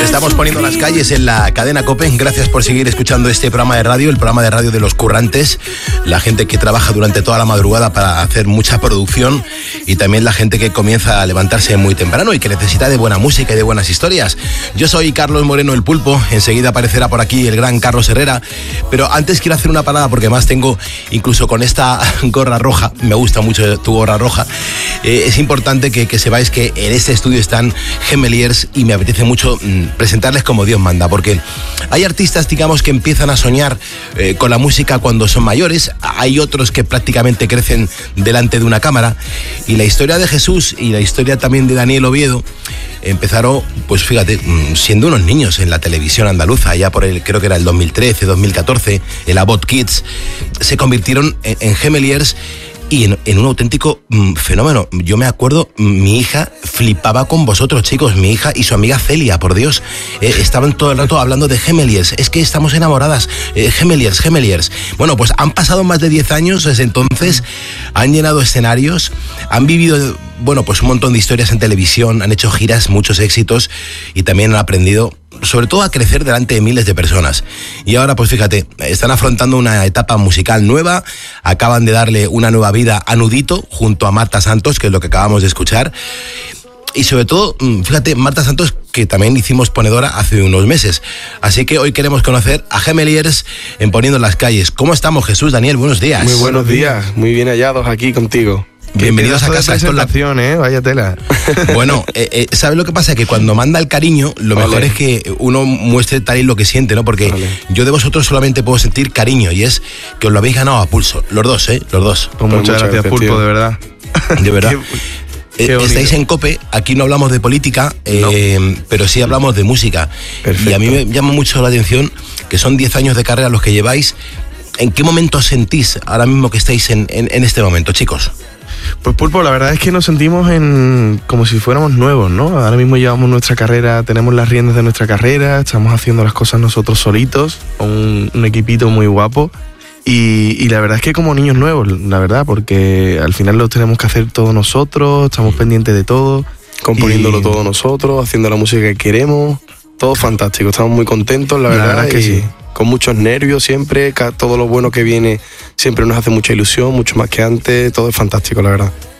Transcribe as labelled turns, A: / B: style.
A: Estamos poniendo las calles en la cadena COPE. Gracias por seguir escuchando este programa de radio, el programa de radio de los currantes, la gente que trabaja durante toda la madrugada para hacer mucha producción y también la gente que comienza a levantarse muy temprano y que necesita de buena música y de buenas historias. Yo soy Carlos Moreno, el Pulpo. Enseguida aparecerá por aquí el gran Carlos Herrera, pero antes quiero hacer una parada porque además tengo, incluso con esta gorra roja, me gusta mucho tu gorra roja, es importante que sepáis que en este estudio están Gemeliers y me apetece mucho presentarles como Dios manda, porque hay artistas, digamos, que empiezan a soñar con la música cuando son mayores, hay otros que prácticamente crecen delante de una cámara, y la historia de Jesús y la historia también de Daniel Oviedo empezaron, pues fíjate, siendo unos niños en la televisión andaluza, allá por creo que era el 2013, 2014, el Abot Kids, se convirtieron en Gemeliers y en un auténtico fenómeno. Yo me acuerdo, mi hija flipaba con vosotros, chicos, mi hija y su amiga Celia, por Dios, estaban todo el rato hablando de Gemeliers, es que estamos enamoradas, Gemeliers. Bueno, pues han pasado más de 10 años desde entonces, han llenado escenarios, han vivido, bueno, pues un montón de historias en televisión, han hecho giras, muchos éxitos y también han aprendido sobre todo a crecer delante de miles de personas. Y ahora, pues fíjate, están afrontando una etapa musical nueva, acaban de darle una nueva vida a Nudito junto a Marta Santos, que es lo que acabamos de escuchar. Y sobre todo, fíjate, Marta Santos, que también hicimos ponedora hace unos meses. Así que hoy queremos conocer a Gemeliers en Poniendo las Calles. ¿Cómo estamos, Jesús? Daniel, buenos días.
B: Muy buenos días, muy bien hallados aquí contigo.
A: Bienvenidos a casa.
B: Presentación, vaya tela.
A: Bueno, ¿sabes lo que pasa? Que cuando manda el cariño, lo mejor es que uno muestre tal y lo que siente, ¿no? Porque yo de vosotros solamente puedo sentir cariño y es que os lo habéis ganado a pulso. Los dos, Los dos.
B: Pues muchas gracias, Pulpo, tío. De verdad.
A: De verdad. Estáis en COPE, aquí no hablamos de política, no. Pero sí hablamos de música. Perfecto. Y a mí me llama mucho la atención que son 10 años de carrera los que lleváis. ¿En qué momento sentís ahora mismo que estáis en este momento, chicos?
B: Pues Pulpo, la verdad es que nos sentimos como si fuéramos nuevos, ¿no? Ahora mismo llevamos nuestra carrera, tenemos las riendas de nuestra carrera, estamos haciendo las cosas nosotros solitos, con un equipito muy guapo. Y la verdad es que como niños nuevos, la verdad, porque al final lo tenemos que hacer todos nosotros, estamos pendientes de todo. Componiéndolo todo nosotros, haciendo la música que queremos, todo fantástico, estamos muy contentos, la verdad es que sí. Con muchos nervios siempre, todo lo bueno que viene siempre nos hace mucha ilusión, mucho más que antes, todo es fantástico, la verdad.